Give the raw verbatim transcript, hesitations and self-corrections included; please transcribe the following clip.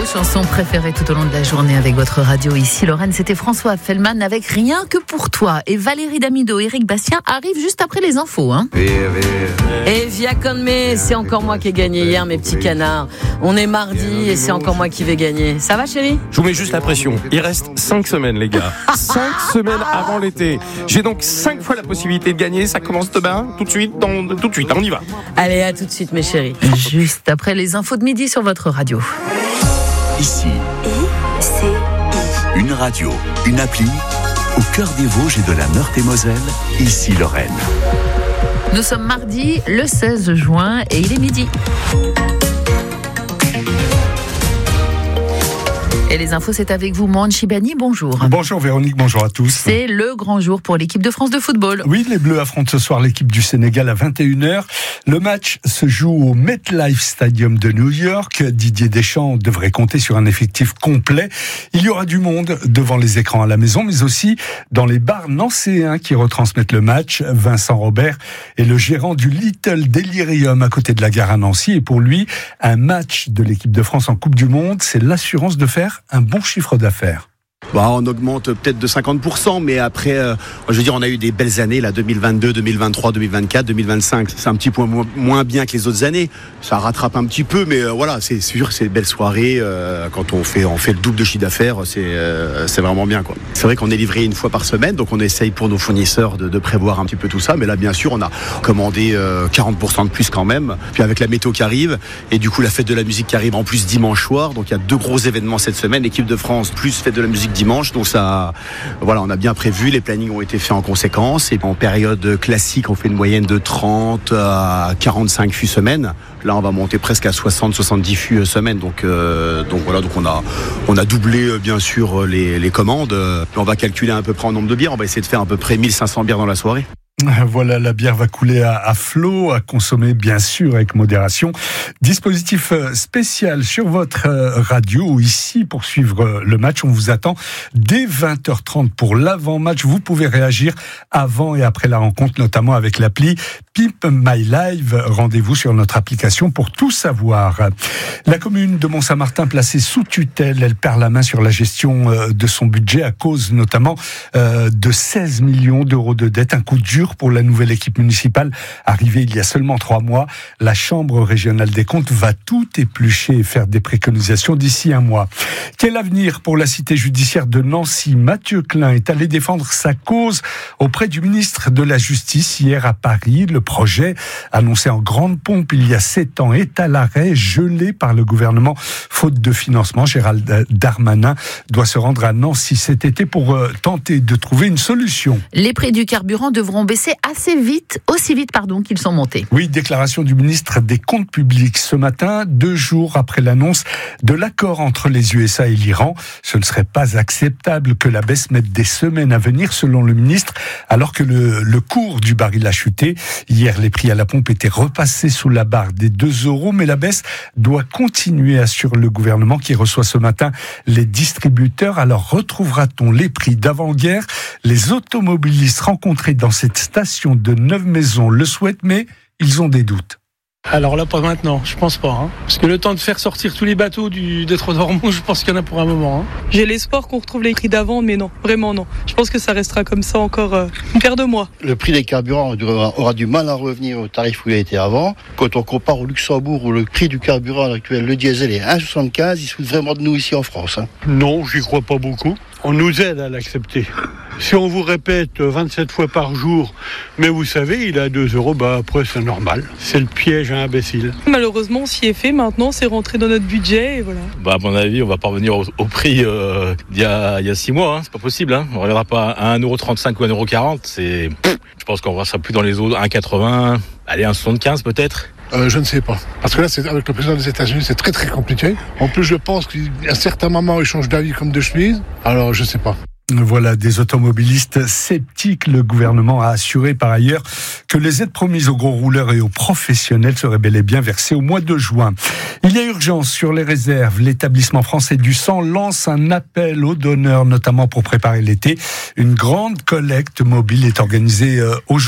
chanson préférée tout au long de la journée avec votre radio ici. Lorraine, c'était François Fellman avec Rien que pour toi. Et Valérie Damido, Éric Bastien arrivent juste après les infos. Hein. Et Via Con Me, c'est encore moi qui ai gagné hier, mes petits canards. On est mardi et c'est encore moi qui vais gagner. Ça va, chérie ? Je vous mets juste la pression. Il reste cinq semaines, les gars. cinq semaines avant l'été. J'ai donc cinq fois la possibilité de gagner. Ça commence demain, tout de suite, dans, tout de suite. On y va. Allez, à tout de suite, mes chéris. Juste après les infos de midi sur votre radio. Ici, une radio, une appli, au cœur des Vosges et de la Meurthe-et-Moselle, ici Lorraine. Nous sommes mardi, le seize juin, et il est midi. Et les infos, c'est avec vous, Mohan Chibani, bonjour. Bonjour Véronique, bonjour à tous. C'est le grand jour pour l'équipe de France de football. Oui, les Bleus affrontent ce soir l'équipe du Sénégal à vingt et une heures. Le match se joue au MetLife Stadium de New York. Didier Deschamps devrait compter sur un effectif complet. Il y aura du monde devant les écrans à la maison, mais aussi dans les bars nancéens qui retransmettent le match. Vincent Robert est le gérant du Little Delirium à côté de la gare à Nancy. Et pour lui, un match de l'équipe de France en Coupe du Monde, c'est l'assurance de faire un bon chiffre d'affaires. Bah, on augmente peut-être de cinquante pour cent, mais après, euh, je veux dire, on a eu des belles années, là, deux mille vingt-deux, deux mille vingt-trois, deux mille vingt-quatre, deux mille vingt-cinq. C'est un petit peu moins, moins bien que les autres années. Ça rattrape un petit peu, mais euh, voilà, c'est sûr, c'est une belle soirée. Euh, quand on fait, on fait le double de chiffre d'affaires, c'est, euh, c'est vraiment bien, quoi. C'est vrai qu'on est livré une fois par semaine, donc on essaye pour nos fournisseurs de, de prévoir un petit peu tout ça. Mais là, bien sûr, on a commandé euh, quarante pour cent de plus quand même. Puis avec la météo qui arrive, et du coup, la fête de la musique qui arrive en plus dimanche soir. Donc il y a deux gros événements cette semaine. L'équipe de France plus fête de la musique dimanche, donc ça, voilà, on a bien prévu, les plannings ont été faits en conséquence, et en période classique, on fait une moyenne de trente à quarante-cinq fûts semaine. Là, on va monter presque à soixante à soixante-dix fûts semaine, donc, euh, donc voilà, donc on a, on a doublé bien sûr les, les commandes. On va calculer à peu près en nombre de bières, on va essayer de faire à peu près mille cinq cents bières dans la soirée. Voilà, la bière va couler à, à flot, à consommer bien sûr avec modération. Dispositif spécial sur votre radio ou ici pour suivre le match. On vous attend dès vingt heures trente pour l'avant-match. Vous pouvez réagir avant et après la rencontre, notamment avec l'appli Pimp My Live. Rendez-vous sur notre application pour tout savoir. La commune de Mont-Saint-Martin placée sous tutelle, elle perd la main sur la gestion de son budget à cause notamment de seize millions d'euros de dette. Un coup dur pour la nouvelle équipe municipale arrivée il y a seulement trois mois. La Chambre régionale des comptes va tout éplucher et faire des préconisations d'ici un mois. Quel avenir pour la cité judiciaire de Nancy ? Mathieu Klein est allé défendre sa cause auprès du ministre de la Justice hier à Paris. Le projet, annoncé en grande pompe il y a sept ans, est à l'arrêt, gelé par le gouvernement faute de financement. Gérald Darmanin doit se rendre à Nancy cet été pour euh, tenter de trouver une solution. Les prix du carburant devront baisser assez vite, aussi vite pardon, qu'ils sont montés. Oui, déclaration du ministre des Comptes publics ce matin, deux jours après l'annonce de l'accord entre les U S A et l'Iran. Ce ne serait pas acceptable que la baisse mette des semaines à venir, selon le ministre, alors que le, le cours du baril a chuté. Hier, les prix à la pompe étaient repassés sous la barre des deux euros, mais la baisse doit continuer, assure le gouvernement qui reçoit ce matin les distributeurs. Alors, retrouvera-t-on les prix d'avant-guerre ? Les automobilistes rencontrés dans cette station de Neuve-Maisons le souhaitent, mais ils ont des doutes. Alors là, pas maintenant, je pense pas. Hein. Parce que le temps de faire sortir tous les bateaux du détroit d'Ormuz, je pense qu'il y en a pour un moment. Hein. J'ai l'espoir qu'on retrouve les prix d'avant, mais non, vraiment non. Je pense que ça restera comme ça encore euh, une paire de mois. Le prix des carburants aura du mal à revenir au tarif où il était avant. Quand on compare au Luxembourg, où le prix du carburant actuel, le diesel est un virgule soixante-quinze, il se fout vraiment de nous ici en France. Hein. Non, j'y crois pas beaucoup. On nous aide à l'accepter. Si on vous répète vingt-sept fois par jour, mais vous savez, il est à deux euros, bah après c'est normal. C'est le piège à imbécile. Malheureusement, on s'y est fait. Maintenant, c'est rentré dans notre budget et voilà. Bah à mon avis, on va pas revenir au, au prix euh, d'il y a, il y a six mois. Hein. C'est pas possible. Hein. On ne reviendra pas à un euro trente-cinq ou un euro quarante. C'est, je pense qu'on sera plus dans les eaux un virgule quatre-vingts, allez un virgule soixante-quinze peut-être. Euh, je ne sais pas. Parce que là, c'est, avec le président des États-Unis, c'est très très compliqué. En plus, je pense qu'à un certain moment, il change d'avis comme de chemise. Alors, je ne sais pas. Voilà, des automobilistes sceptiques. Le gouvernement a assuré par ailleurs que les aides promises aux gros rouleurs et aux professionnels seraient bel et bien versées au mois de juin. Il y a urgence sur les réserves. L'établissement français du sang lance un appel aux donneurs, notamment pour préparer l'été. Une grande collecte mobile est organisée aujourd'hui.